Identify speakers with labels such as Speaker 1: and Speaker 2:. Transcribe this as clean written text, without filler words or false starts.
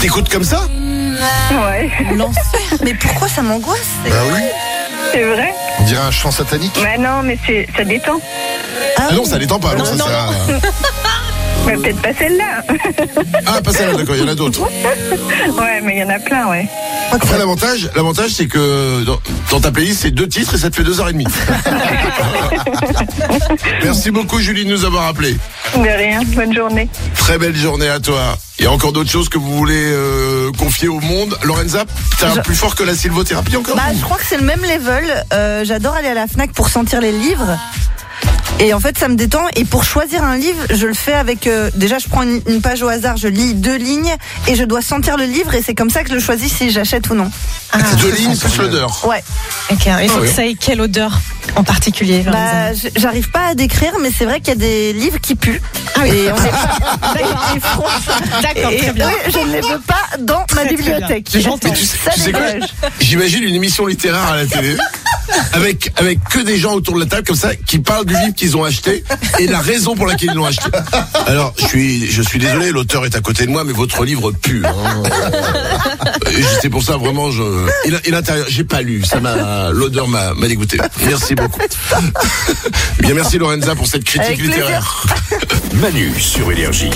Speaker 1: T'écoutes comme ça?
Speaker 2: Ouais,
Speaker 3: L'enfer. Mais pourquoi ça m'angoisse?
Speaker 1: Bah oui.
Speaker 2: c'est vrai.
Speaker 1: On dirait un chant satanique.
Speaker 2: Bah non, mais ça détend.
Speaker 1: Ah non, ça détend pas. Non, ça
Speaker 3: non,
Speaker 1: sert à...
Speaker 2: Mais peut-être pas celle-là.
Speaker 1: Ah, pas celle-là, d'accord, il y en a d'autres.
Speaker 2: Ouais, mais il y en a plein, ouais.
Speaker 1: Après, l'avantage, c'est que dans ta playlist, c'est 2 titres et ça te fait 2h30. Merci beaucoup, Julie, de nous avoir appelés.
Speaker 2: De rien, bonne journée.
Speaker 1: Très belle journée à toi. Il y a encore d'autres choses que vous voulez confier au monde. Lorenza, t'as plus fort que la sylvothérapie encore?
Speaker 3: Bah, je crois que c'est le même level. J'adore aller à la Fnac pour sentir les livres. Et en fait, ça me détend. Et pour choisir un livre, je le fais avec... déjà, je prends une page au hasard, je lis 2 lignes et je dois sentir le livre. Et c'est comme ça que je le choisis si j'achète ou non.
Speaker 4: Ah,
Speaker 1: 2 lignes plus l'odeur.
Speaker 3: Ouais.
Speaker 4: ok. Il faut que ça ait quelle odeur en particulier, Lorenza?
Speaker 3: Bah, j'arrive pas à décrire, mais c'est vrai qu'il y a des livres qui puent.
Speaker 4: Ah oui.
Speaker 3: Et on est pas...
Speaker 4: D'accord,
Speaker 3: Et
Speaker 4: très bien.
Speaker 3: oui, je ne les veux pas dans ma
Speaker 4: Très, très
Speaker 3: bibliothèque.
Speaker 4: bien. J'entends.
Speaker 1: Mais tu
Speaker 3: Ça
Speaker 1: sais quoi?
Speaker 3: dégage.
Speaker 1: J'imagine une émission littéraire à la télé avec que des gens autour de la table comme ça qui parlent du livre qu'ils ont acheté et la raison pour laquelle ils l'ont acheté. Alors, je suis désolé, l'auteur est à côté de moi, mais votre livre pue. Hein. Et c'est pour ça vraiment, et l'intérieur, j'ai pas lu, l'odeur m'a dégoûté. Merci beaucoup. Bien, merci Lorenza pour cette critique
Speaker 3: Avec plaisir.
Speaker 1: littéraire.
Speaker 5: Manu sur Énergie.